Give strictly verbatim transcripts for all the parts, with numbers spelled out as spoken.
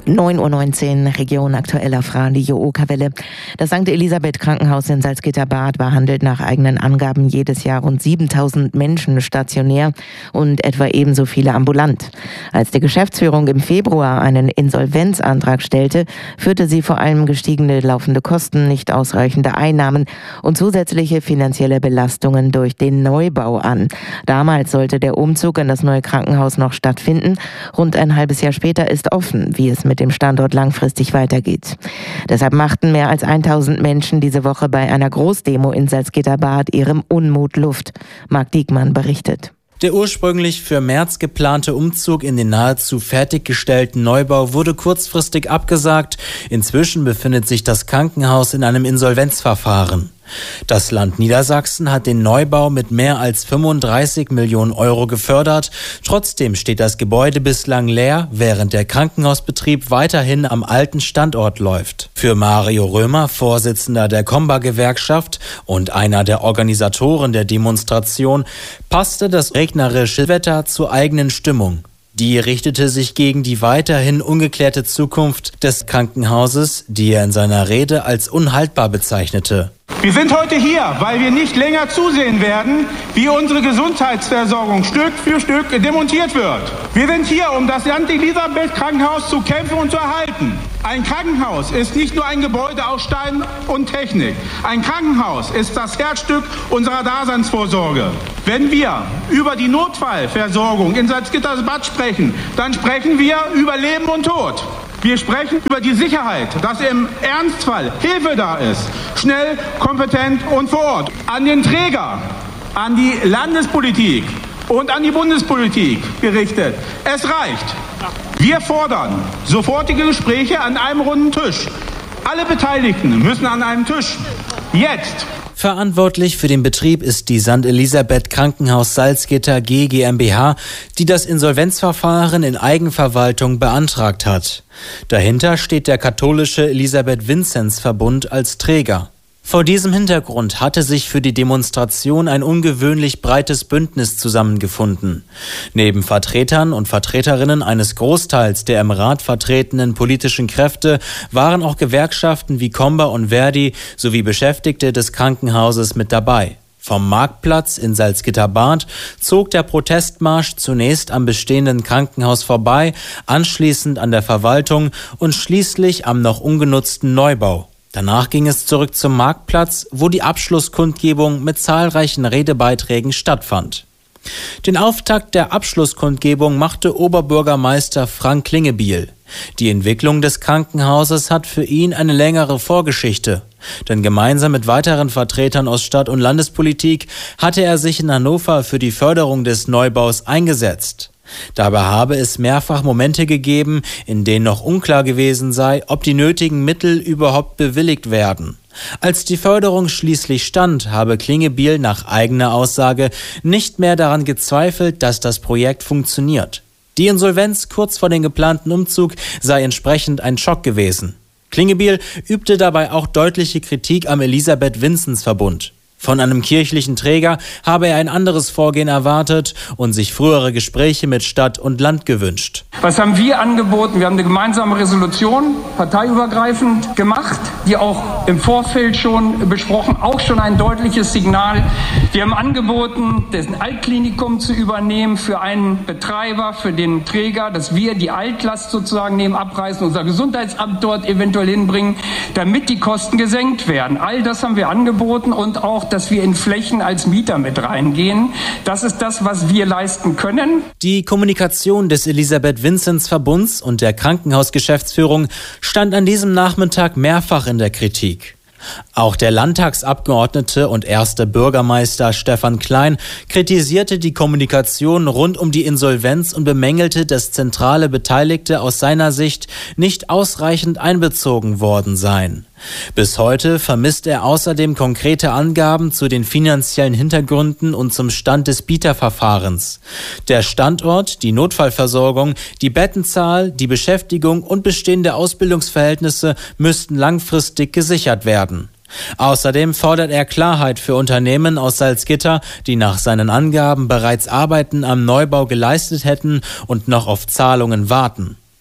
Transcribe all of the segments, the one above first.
neun Uhr neunzehn, Region aktuell auf Radio Okerwelle. Das Sankt Elisabeth Krankenhaus in Salzgitter-Bad behandelt nach eigenen Angaben jedes Jahr rund siebentausend Menschen stationär und etwa ebenso viele ambulant. Als die Geschäftsführung im Februar einen Insolvenzantrag stellte, führte sie vor allem gestiegene laufende Kosten, nicht ausreichende Einnahmen und zusätzliche finanzielle Belastungen durch den Neubau an. Damals sollte der Umzug in das neue Krankenhaus noch stattfinden. Rund ein halbes Jahr später ist offen, wie es mit dem Standort langfristig weitergeht. Deshalb machten mehr als tausend Menschen diese Woche bei einer Großdemo in Salzgitter-Bad ihrem Unmut Luft. Marc Diekmann berichtet. Der ursprünglich für März geplante Umzug in den nahezu fertiggestellten Neubau wurde kurzfristig abgesagt. Inzwischen befindet sich das Krankenhaus in einem Insolvenzverfahren. Das Land Niedersachsen hat den Neubau mit mehr als fünfunddreißig Millionen Euro gefördert. Trotzdem steht das Gebäude bislang leer, während der Krankenhausbetrieb weiterhin am alten Standort läuft. Für Mario Römer, Vorsitzender der Comba-Gewerkschaft und einer der Organisatoren der Demonstration, passte das regnerische Wetter zur eigenen Stimmung. Die richtete sich gegen die weiterhin ungeklärte Zukunft des Krankenhauses, die er in seiner Rede als unhaltbar bezeichnete. Wir sind heute hier, weil wir nicht länger zusehen werden, wie unsere Gesundheitsversorgung Stück für Stück demontiert wird. Wir sind hier, um das Sankt Elisabeth Krankenhaus zu kämpfen und zu erhalten. Ein Krankenhaus ist nicht nur ein Gebäude aus Stein und Technik. Ein Krankenhaus ist das Herzstück unserer Daseinsvorsorge. Wenn wir über die Notfallversorgung in Salzgitter-Bad sprechen, dann sprechen wir über Leben und Tod. Wir sprechen über die Sicherheit, dass im Ernstfall Hilfe da ist, schnell, kompetent und vor Ort. An den Träger, an die Landespolitik und an die Bundespolitik gerichtet. Es reicht. Wir fordern sofortige Gespräche an einem runden Tisch. Alle Beteiligten müssen an einem Tisch. Jetzt. Verantwortlich für den Betrieb ist die Sankt Elisabeth Krankenhaus Salzgitter G GmbH, die das Insolvenzverfahren in Eigenverwaltung beantragt hat. Dahinter steht der katholische Elisabeth-Vinzenz-Verbund als Träger. Vor diesem Hintergrund hatte sich für die Demonstration ein ungewöhnlich breites Bündnis zusammengefunden. Neben Vertretern und Vertreterinnen eines Großteils der im Rat vertretenen politischen Kräfte waren auch Gewerkschaften wie Comba und Verdi sowie Beschäftigte des Krankenhauses mit dabei. Vom Marktplatz in Salzgitter-Bad zog der Protestmarsch zunächst am bestehenden Krankenhaus vorbei, anschließend an der Verwaltung und schließlich am noch ungenutzten Neubau. Danach ging es zurück zum Marktplatz, wo die Abschlusskundgebung mit zahlreichen Redebeiträgen stattfand. Den Auftakt der Abschlusskundgebung machte Oberbürgermeister Frank Klingebiel. Die Entwicklung des Krankenhauses hat für ihn eine längere Vorgeschichte. Denn gemeinsam mit weiteren Vertretern aus Stadt- und Landespolitik hatte er sich in Hannover für die Förderung des Neubaus eingesetzt. Dabei habe es mehrfach Momente gegeben, in denen noch unklar gewesen sei, ob die nötigen Mittel überhaupt bewilligt werden. Als die Förderung schließlich stand, habe Klingebiel nach eigener Aussage nicht mehr daran gezweifelt, dass das Projekt funktioniert. Die Insolvenz kurz vor dem geplanten Umzug sei entsprechend ein Schock gewesen. Klingebiel übte dabei auch deutliche Kritik am Elisabeth-Vinzenz-Verbund. Von einem kirchlichen Träger habe er ein anderes Vorgehen erwartet und sich frühere Gespräche mit Stadt und Land gewünscht. Was haben wir angeboten? Wir haben eine gemeinsame Resolution, parteiübergreifend gemacht, die auch im Vorfeld schon besprochen, auch schon ein deutliches Signal. Wir haben angeboten, das Altklinikum zu übernehmen für einen Betreiber, für den Träger, dass wir die Altlast sozusagen neben abreißen, unser Gesundheitsamt dort eventuell hinbringen, damit die Kosten gesenkt werden. All das haben wir angeboten und auch, dass wir in Flächen als Mieter mit reingehen. Das ist das, was wir leisten können. Die Kommunikation des Elisabeth-Vinzenz-Verbunds und der Krankenhausgeschäftsführung stand an diesem Nachmittag mehrfach in der Kritik. Auch der Landtagsabgeordnete und erste Bürgermeister Stefan Klein kritisierte die Kommunikation rund um die Insolvenz und bemängelte, dass zentrale Beteiligte aus seiner Sicht nicht ausreichend einbezogen worden seien. Bis heute vermisst er außerdem konkrete Angaben zu den finanziellen Hintergründen und zum Stand des Bieterverfahrens. Der Standort, die Notfallversorgung, die Bettenzahl, die Beschäftigung und bestehende Ausbildungsverhältnisse müssten langfristig gesichert werden. Außerdem fordert er Klarheit für Unternehmen aus Salzgitter, die nach seinen Angaben bereits Arbeiten am Neubau geleistet hätten und noch auf Zahlungen warten.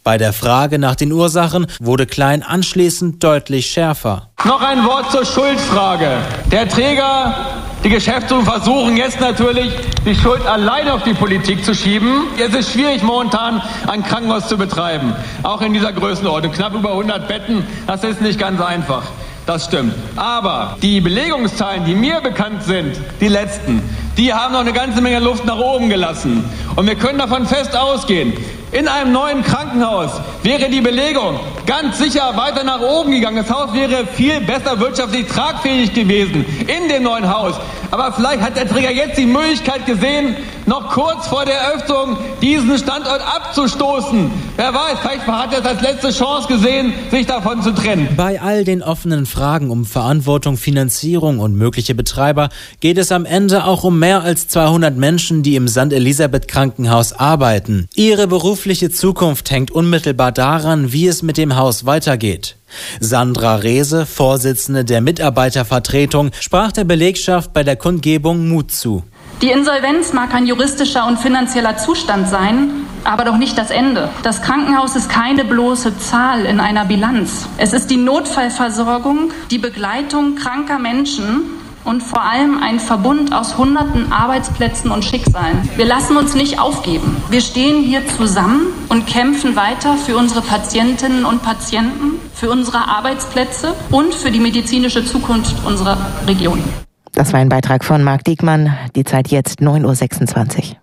Bei der Frage nach den Ursachen wurde Klein anschließend deutlich schärfer. Noch ein Wort zur Schuldfrage. Der Träger, die Geschäftsführung versuchen jetzt natürlich, die Schuld allein auf die Politik zu schieben. Es ist schwierig momentan, ein Krankenhaus zu betreiben, auch in dieser Größenordnung. Knapp über hundert Betten, das ist nicht ganz einfach. Das stimmt. Aber die Belegungszahlen, die mir bekannt sind, die letzten, die haben noch eine ganze Menge Luft nach oben gelassen. Und wir können davon fest ausgehen, in einem neuen Krankenhaus wäre die Belegung ganz sicher weiter nach oben gegangen. Das Haus wäre viel besser wirtschaftlich tragfähig gewesen in dem neuen Haus. Aber vielleicht hat der Träger jetzt die Möglichkeit gesehen, noch kurz vor der Eröffnung diesen Standort abzustoßen. Wer weiß, vielleicht hat er es als letzte Chance gesehen, sich davon zu trennen. Bei all den offenen Fragen um Verantwortung, Finanzierung und mögliche Betreiber geht es am Ende auch um mehr als zweihundert Menschen, die im Sankt Elisabeth Krankenhaus arbeiten. Ihre berufliche Zukunft hängt unmittelbar daran, wie es mit dem Haus weitergeht. Sandra Rehse, Vorsitzende der Mitarbeitervertretung, sprach der Belegschaft bei der Kundgebung Mut zu. Die Insolvenz mag ein juristischer und finanzieller Zustand sein, aber doch nicht das Ende. Das Krankenhaus ist keine bloße Zahl in einer Bilanz. Es ist die Notfallversorgung, die Begleitung kranker Menschen und vor allem ein Verbund aus hunderten Arbeitsplätzen und Schicksalen. Wir lassen uns nicht aufgeben. Wir stehen hier zusammen und kämpfen weiter für unsere Patientinnen und Patienten, für unsere Arbeitsplätze und für die medizinische Zukunft unserer Region. Das war ein Beitrag von Marc Diekmann. Die Zeit jetzt neun Uhr sechsundzwanzig.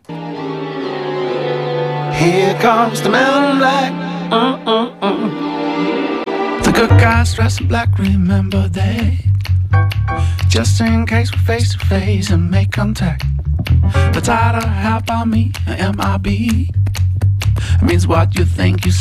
Here comes the man in black. Mm, mm, mm. The good guys dressed in black, remember they. Just in case we face to face and make contact. But I don't how about me, M I B. It means what you think you